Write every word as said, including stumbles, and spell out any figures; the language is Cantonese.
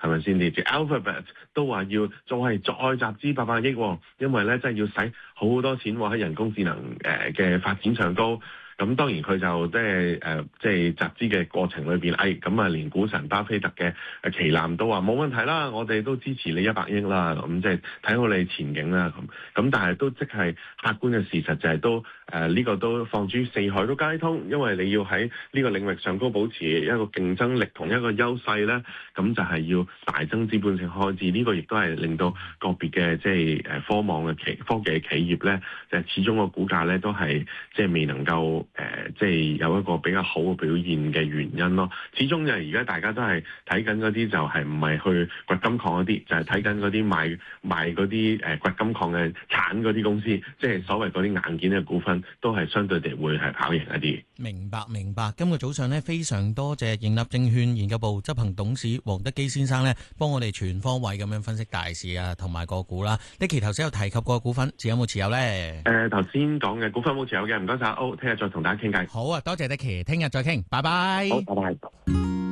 係咪先？連隻 Alphabet 都話要再係再集資八百億、哦，因為咧真係要使好多錢喎喺人工智能誒嘅發展上高。咁當然佢就即係誒，即係集資嘅過程裏邊，誒咁啊，連股神巴菲特嘅旗艦都話冇問題啦，我哋都支持你一百億啦，咁即係睇好你前景啦，咁咁但係都即係客觀嘅事實就係都誒呢、呃這個都放諸四海都皆通，因為你要喺呢個領域上高保持一個競爭力同一個優勢咧，咁就係要大增資本性開支，呢、這個亦都係令到個別嘅即係誒科網嘅企科技嘅企業咧，就係始終個股價咧都係即係未能夠。誒、呃，即係有一個比較好嘅表現嘅原因咯。始終就係而家大家都係睇緊嗰啲，就係唔係去掘金礦嗰啲，就係睇緊嗰啲賣賣嗰啲誒掘金礦嘅產嗰啲公司，即係所謂嗰啲硬件嘅股份，都係相對地會係跑贏一啲。 明白明白。今個早上呢，非常多謝盈立證券研究部執行董事黃德基先生呢，幫我哋全方位咁樣分析大市啊，同埋個股啦。Nicky頭先有提及過股份，仲有冇持有呢？誒、 呃，頭先講嘅股份冇持有嘅，唔該晒。好，聽日再同大家傾偈。 好啊，多謝 Nicky，聽日再傾，拜拜。 好，拜拜。